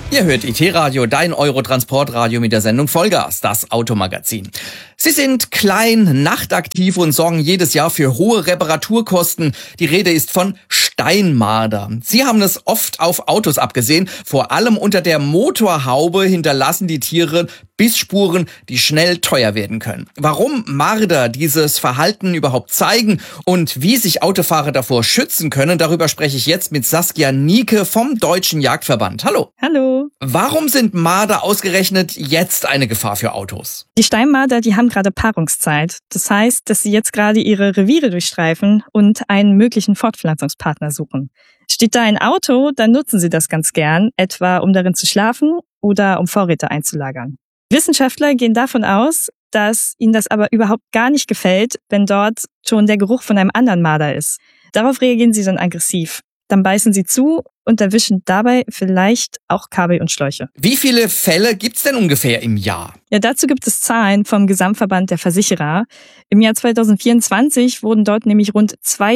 Ihr hört IT-Radio, dein Eurotransportradio mit der Sendung Vollgas, das Automagazin. Sie sind klein, nachtaktiv und sorgen jedes Jahr für hohe Reparaturkosten. Die Rede ist von Steinmarder. Sie haben es oft auf Autos abgesehen. Vor allem unter der Motorhaube hinterlassen die Tiere Bissspuren, die schnell teuer werden können. Warum Marder dieses Verhalten überhaupt zeigen und wie sich Autofahrer davor schützen können, darüber spreche ich jetzt mit Saskia Nieke vom Deutschen Jagdverband. Hallo. Hallo. Warum sind Marder ausgerechnet jetzt eine Gefahr für Autos? Die Steinmarder, die haben gerade Paarungszeit. Das heißt, dass sie jetzt gerade ihre Reviere durchstreifen und einen möglichen Fortpflanzungspartner suchen. Steht da ein Auto, dann nutzen sie das ganz gern, etwa um darin zu schlafen oder um Vorräte einzulagern. Wissenschaftler gehen davon aus, dass ihnen das aber überhaupt gar nicht gefällt, wenn dort schon der Geruch von einem anderen Marder ist. Darauf reagieren sie dann aggressiv. Dann beißen sie zu und erwischen dabei vielleicht auch Kabel und Schläuche. Wie viele Fälle gibt's denn ungefähr im Jahr? Ja, dazu gibt es Zahlen vom Gesamtverband der Versicherer. Im Jahr 2024 wurden dort nämlich rund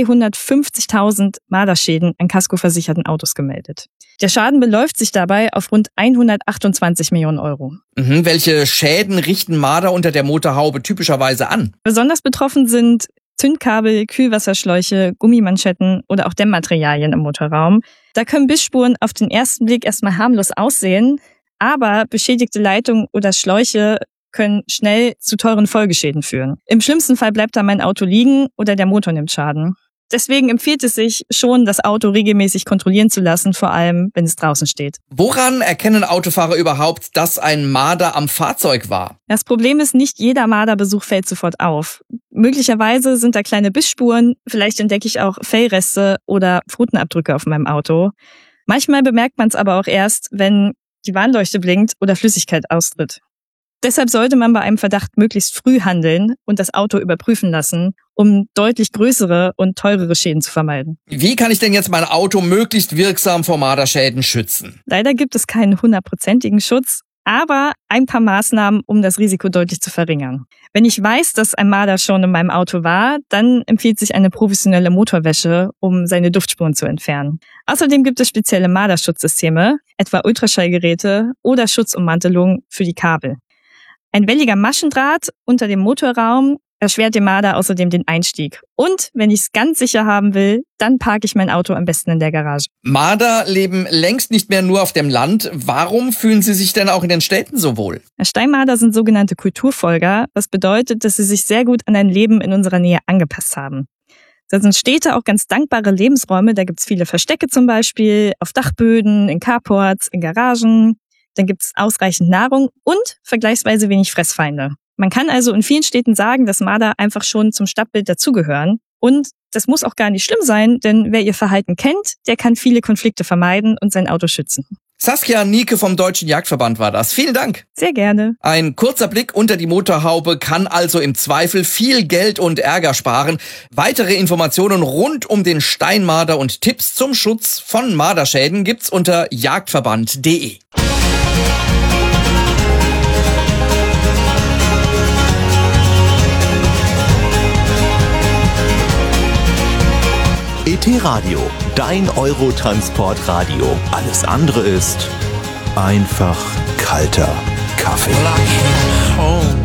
250.000 Marderschäden an kaskoversicherten Autos gemeldet. Der Schaden beläuft sich dabei auf rund 128 Millionen Euro. Welche Schäden richten Marder unter der Motorhaube typischerweise an? Besonders betroffen sind Zündkabel, Kühlwasserschläuche, Gummimanschetten oder auch Dämmmaterialien im Motorraum. Da können Bissspuren auf den ersten Blick erstmal harmlos aussehen, aber beschädigte Leitungen oder Schläuche können schnell zu teuren Folgeschäden führen. Im schlimmsten Fall bleibt da mein Auto liegen oder der Motor nimmt Schaden. Deswegen empfiehlt es sich schon, das Auto regelmäßig kontrollieren zu lassen, vor allem, wenn es draußen steht. Woran erkennen Autofahrer überhaupt, dass ein Marder am Fahrzeug war? Das Problem ist, nicht jeder Marderbesuch fällt sofort auf. Möglicherweise sind da kleine Bissspuren, vielleicht entdecke ich auch Fellreste oder Pfotenabdrücke auf meinem Auto. Manchmal bemerkt man es aber auch erst, wenn die Warnleuchte blinkt oder Flüssigkeit austritt. Deshalb sollte man bei einem Verdacht möglichst früh handeln und das Auto überprüfen lassen, um deutlich größere und teurere Schäden zu vermeiden. Wie kann ich denn jetzt mein Auto möglichst wirksam vor Marderschäden schützen? Leider gibt es keinen 100%igen Schutz, aber ein paar Maßnahmen, um das Risiko deutlich zu verringern. Wenn ich weiß, dass ein Marder schon in meinem Auto war, dann empfiehlt sich eine professionelle Motorwäsche, um seine Duftspuren zu entfernen. Außerdem gibt es spezielle Marderschutzsysteme, etwa Ultraschallgeräte oder Schutzummantelungen für die Kabel. Ein welliger Maschendraht unter dem Motorraum erschwert dem Marder außerdem den Einstieg. Und wenn ich es ganz sicher haben will, dann parke ich mein Auto am besten in der Garage. Marder leben längst nicht mehr nur auf dem Land. Warum fühlen sie sich denn auch in den Städten so wohl? Steinmarder sind sogenannte Kulturfolger, was bedeutet, dass sie sich sehr gut an ein Leben in unserer Nähe angepasst haben. Da sind Städte auch ganz dankbare Lebensräume. Da gibt's viele Verstecke zum Beispiel, auf Dachböden, in Carports, in Garagen. Dann gibt's ausreichend Nahrung und vergleichsweise wenig Fressfeinde. Man kann also in vielen Städten sagen, dass Marder einfach schon zum Stadtbild dazugehören. Und das muss auch gar nicht schlimm sein, denn wer ihr Verhalten kennt, der kann viele Konflikte vermeiden und sein Auto schützen. Saskia Nieke vom Deutschen Jagdverband war das. Vielen Dank. Sehr gerne. Ein kurzer Blick unter die Motorhaube kann also im Zweifel viel Geld und Ärger sparen. Weitere Informationen rund um den Steinmarder und Tipps zum Schutz von Marderschäden gibt's unter jagdverband.de. IT-Radio, dein Eurotransportradio. Alles andere ist einfach kalter Kaffee.